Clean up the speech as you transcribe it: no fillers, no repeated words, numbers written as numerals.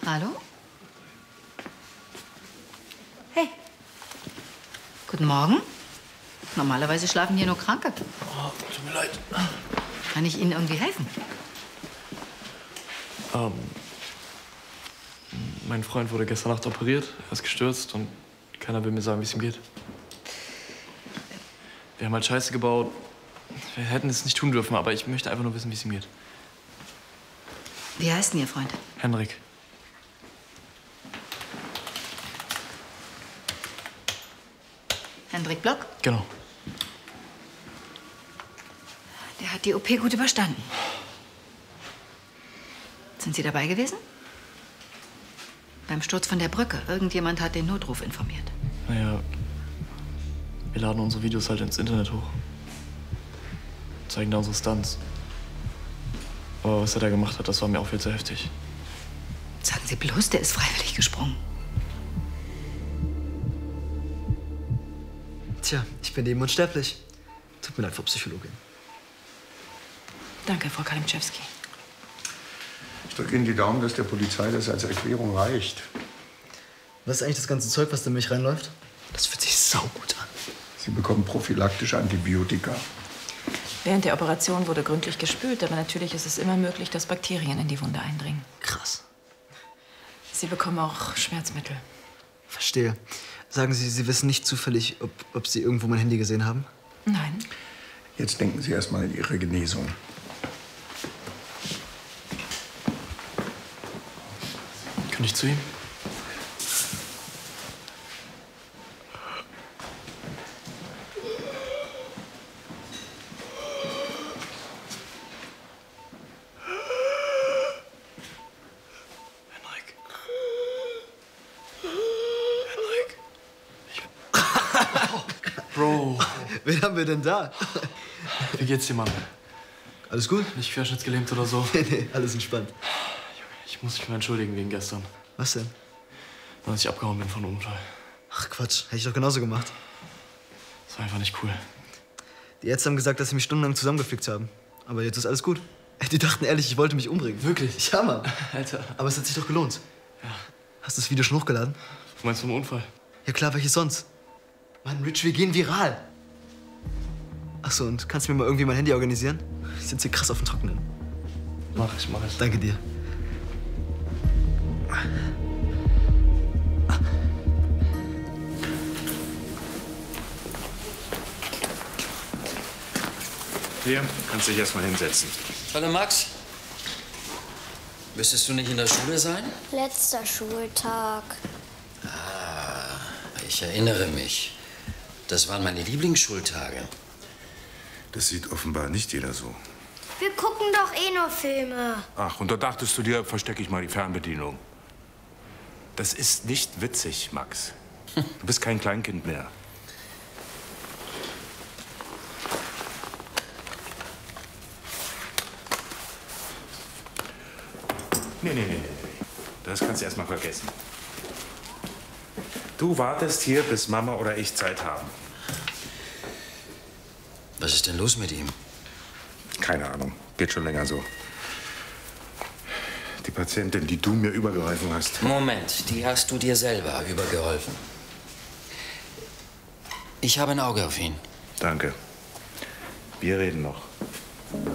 Hallo? Hey. Guten Morgen. Normalerweise schlafen hier nur Kranke. Oh, tut mir leid. Kann ich Ihnen irgendwie helfen? Mein Freund wurde gestern Nacht operiert. Er ist gestürzt und keiner will mir sagen, wie es ihm geht. Wir haben halt Scheiße gebaut. Wir hätten es nicht tun dürfen, aber ich möchte einfach nur wissen, wie es ihm geht. Wie heißt denn Ihr Freund? Henrik. Hendrik Block? Genau. Der hat die OP gut überstanden. Sind Sie dabei gewesen? Beim Sturz von der Brücke. Irgendjemand hat den Notruf informiert. Naja, wir laden unsere Videos halt ins Internet hoch. Zeigen da unsere Stunts. Aber was er da gemacht hat, das war mir auch viel zu heftig. Sagen Sie bloß, der ist freiwillig gesprungen. Tja, ich bin eben unsterblich. Tut mir leid, Frau Psychologin. Danke, Frau Kalimczewski. Ich drücke Ihnen die Daumen, dass der Polizei das als Erklärung reicht. Was ist eigentlich das ganze Zeug, was da in mich reinläuft? Das fühlt sich saugut an. Sie bekommen prophylaktische Antibiotika. Während der Operation wurde gründlich gespült, aber natürlich ist es immer möglich, dass Bakterien in die Wunde eindringen. Krass. Sie bekommen auch Schmerzmittel. Verstehe. Sagen Sie, Sie wissen nicht zufällig, ob Sie irgendwo mein Handy gesehen haben? Nein. Jetzt denken Sie erst mal an Ihre Genesung. Kann ich zu ihm? Henrik. Henrik. Bro. Wen haben wir denn da? Wie geht's dir, Mann? Alles gut? Nicht querschnittsgelähmt oder so? Nee, alles entspannt. Ich muss mich mal entschuldigen wegen gestern. Was denn? Als ich abgehauen bin von einem Unfall. Ach Quatsch, hätte ich doch genauso gemacht. Das war einfach nicht cool. Die Ärzte haben gesagt, dass sie mich stundenlang zusammengeflickt haben. Aber jetzt ist alles gut. Die dachten ehrlich, ich wollte mich umbringen. Wirklich? Ja, Mann. Alter. Aber es hat sich doch gelohnt. Ja. Hast du das Video schon hochgeladen? Du meinst vom Unfall? Ja klar, welches sonst? Mann, Rich, wir gehen viral. Ach so, und kannst du mir mal irgendwie mein Handy organisieren? Ich sitze hier krass auf dem Trockenen. Mach ich. Danke dir. Hier, kannst dich erst mal hinsetzen. Hallo Max. Müsstest du nicht in der Schule sein? Letzter Schultag. Ah, ich erinnere mich. Das waren meine Lieblingsschultage. Das sieht offenbar nicht jeder so. Wir gucken doch eh nur Filme. Ach, und da dachtest du dir, verstecke ich mal die Fernbedienung. Das ist nicht witzig, Max. Du bist kein Kleinkind mehr. Nee. Das kannst du erst mal vergessen. Du wartest hier, bis Mama oder ich Zeit haben. Was ist denn los mit ihm? Keine Ahnung. Geht schon länger so. Die Patientin, die du mir übergeholfen hast. Moment, die hast du dir selber übergeholfen. Ich habe ein Auge auf ihn. Danke. Wir reden noch.